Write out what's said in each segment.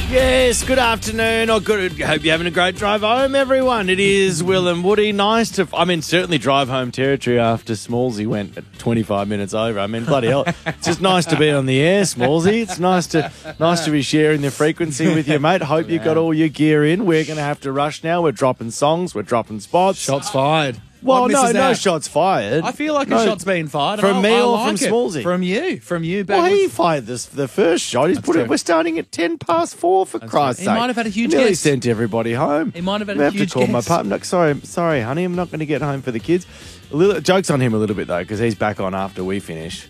Yes, good afternoon, or good. Hope you're having a great drive home, everyone. It is Will and Woody. Nice to, certainly drive home territory after Smallsy went at 25 minutes over. Bloody hell, it's just nice to be on the air, Smallsy. It's nice to be sharing the frequency with you, mate. Hope you got all your gear in. We're going to have to rush now. We're dropping songs. We're dropping spots. Shots fired. Well, no shots fired. I feel like a shot's been fired. From me or from it. Smallsy? From you. Well, he fired the first shot. He's put it. We're starting at 4:10 for Christ's sake. He might have had a huge Nearly guess. sent everybody home. He might have had I a have huge to call my guess. partner. Sorry, honey. I'm not going to get home for the kids. Joke's on him a little bit though, because he's back on after we finish.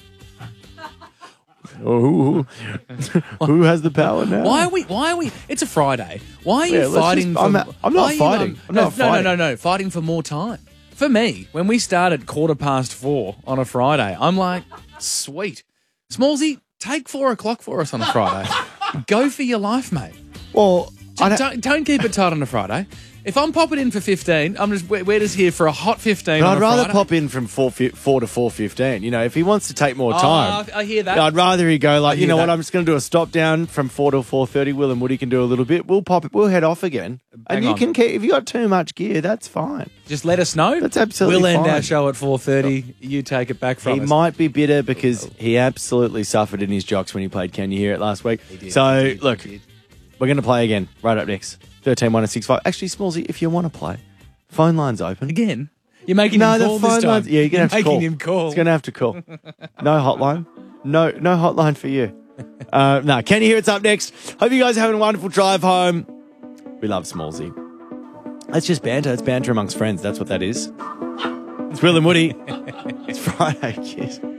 Who has the power now? Why are we? It's a Friday. Why are you fighting? I'm not fighting. I'm not fighting. No. Fighting for more time. For me, when we start at 4:15 on a Friday, I'm like, sweet. Smallsy, take 4 o'clock for us on a Friday. Go for your life, mate. Well, Don't keep it tight on a Friday. If I'm popping in for 15, we're just here for a hot 15 on I'd a rather Friday. pop in from 4 to 4:15. You know, if he wants to take more time. I hear that. I'd rather he go like, you know that. what, I'm just going to do a stop down from 4 to 4:30. Will and Woody can do a little bit. We'll head off again. Hang and on. can keep, if you got too much gear, that's fine. Just let us know. That's absolutely We'll end fine. our show at 4:30. You take it back from He us. might be bitter because he absolutely suffered in his jocks when he played Can You Hear It last week. Look, we're going to play again right up next. 13-165. Actually, Smallsy, if you want to play, phone line's open. Again? You're making him call the phone this time. lines. Yeah, you're going to have to call. Making him call. He's going to have to call. No hotline. No hotline for you. No, Can You Hear It's up next. Hope you guys are having a wonderful drive home. We love Smallsy. It's just banter. It's banter amongst friends. That's what that is. It's Will and Woody. It's Friday, kids.